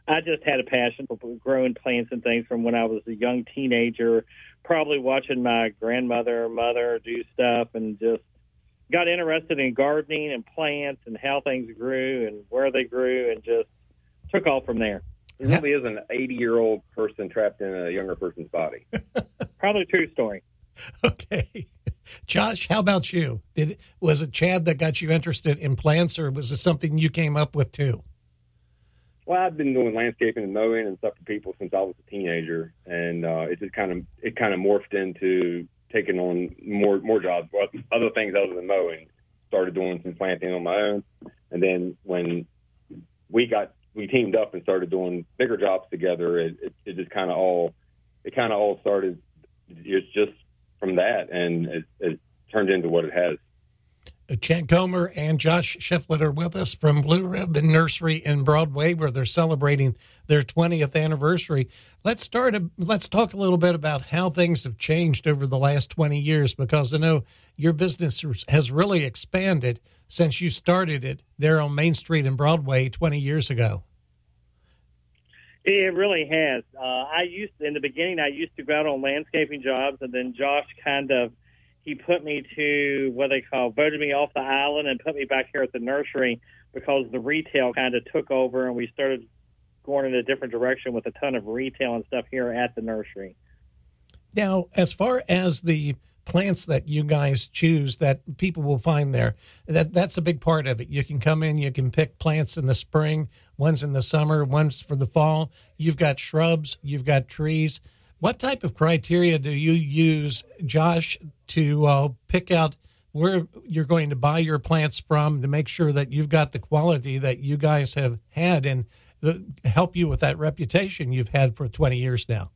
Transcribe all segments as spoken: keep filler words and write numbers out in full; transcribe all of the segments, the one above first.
I just had a passion for growing plants and things from when I was a young teenager, probably watching my grandmother or mother do stuff, and just got interested in gardening and plants and how things grew and where they grew, and just took off from there. It really is an eighty-year-old person trapped in a younger person's body. Probably a true story. Okay. Josh, how about you? Did was it Chad that got you interested in plants, or was it something you came up with too? Well, I've been doing landscaping and mowing and stuff for people since I was a teenager, and uh, it just kind of it kind of morphed into taking on more more jobs, other things other than mowing. Started doing some planting on my own, and then when we got we teamed up and started doing bigger jobs together, it, it, it just kind of all it kind of all started. It's just from that, and it, it turned into what it has. Chad Comer and Josh Shiflett are with us from Blue Ribbon Nursery in Broadway, where they're celebrating their twentieth anniversary. Let's start. A, let's talk a little bit about how things have changed over the last twenty years, because I know your business has really expanded since you started it there on Main Street in Broadway twenty years ago. It really has. Uh, I used in the beginning. I used to go out on landscaping jobs, and then Josh kind of. He put me to what they call, voted me off the island and put me back here at the nursery because the retail kind of took over, and we started going in a different direction with a ton of retail and stuff here at the nursery. Now, as far as the plants that you guys choose that people will find there, that that's a big part of it. You can come in, you can pick plants in the spring, one's in the summer, one's for the fall. You've got shrubs, you've got trees. What type of criteria do you use, Josh, to uh, pick out where you're going to buy your plants from to make sure that you've got the quality that you guys have had and uh, help you with that reputation you've had for twenty years now?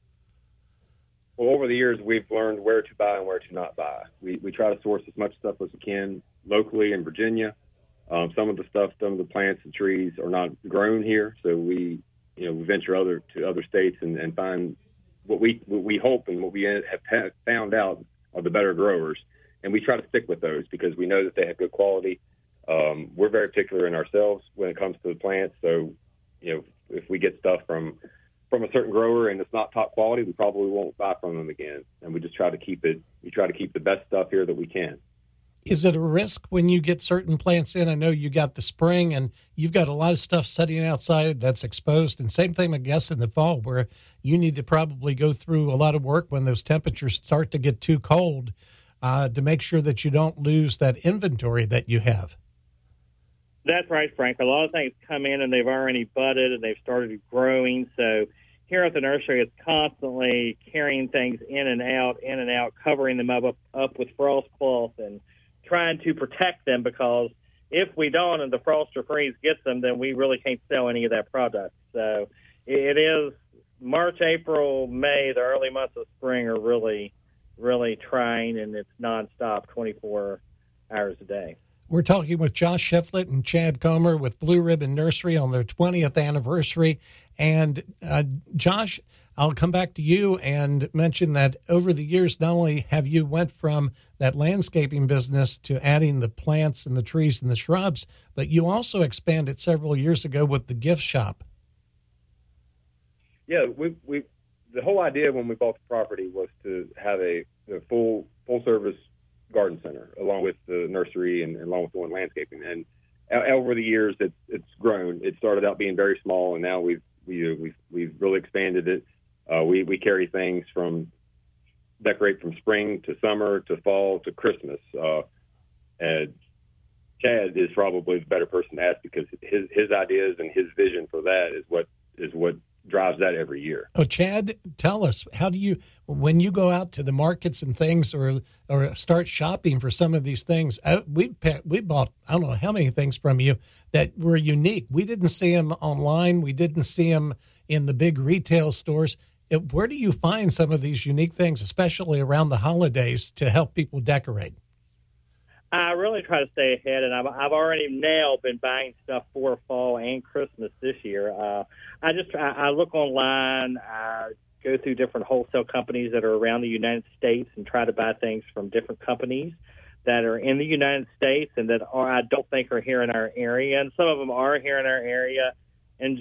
Well, over the years, we've learned where to buy and where to not buy. We we try to source as much stuff as we can locally in Virginia. Um, some of the stuff, some of the plants and trees are not grown here, so we, you know, we venture other to other states and, and find what we what we hope and what we have found out are the better growers, and we try to stick with those because we know that they have good quality. Um, we're very particular in ourselves when it comes to the plants, so you know if we get stuff from from a certain grower and it's not top quality, we probably won't buy from them again. And we just try to keep it. We try to keep the best stuff here that we can. Is it a risk when you get certain plants in? I know you got the spring and you've got a lot of stuff sitting outside that's exposed. And same thing, I guess, in the fall where you need to probably go through a lot of work when those temperatures start to get too cold uh, to make sure that you don't lose that inventory that you have. That's right, Frank. A lot of things come in and they've already budded and they've started growing. So here at the nursery, it's constantly carrying things in and out, in and out, covering them up, up with frost cloth and trying to protect them, because if we don't and the frost or freeze gets them, then we really can't sell any of that product. So it is March, April, May, the early months of spring are really, really trying, and it's nonstop, twenty-four hours a day. We're talking with Josh Shiflett and Chad Comer with Blue Ribbon Nursery on their twentieth anniversary. And uh, Josh, I'll come back to you and mention that over the years, not only have you went from that landscaping business to adding the plants and the trees and the shrubs, but you also expanded several years ago with the gift shop. Yeah, we we the whole idea when we bought the property was to have a, a full full service garden center along with the nursery and, and along with doing landscaping. And over the years, it's it's grown. It started out being very small, and now we've we, we've we've really expanded it. Uh, we we carry things from decorate from spring to summer to fall to Christmas. Uh, and Chad is probably the better person to ask because his his ideas and his vision for that is what is what drives that every year. Oh, Chad, tell us, how do you, when you go out to the markets and things, or or start shopping for some of these things? I, we we bought I don't know how many things from you that were unique. We didn't see them online. We didn't see them in the big retail stores. It, where do you find some of these unique things, especially around the holidays, to help people decorate? I really try to stay ahead, and I've, I've already now been buying stuff for fall and Christmas this year. Uh, I just I, I look online, I go through different wholesale companies that are around the United States and try to buy things from different companies that are in the United States and that are, I don't think are here in our area. And some of them are here in our area.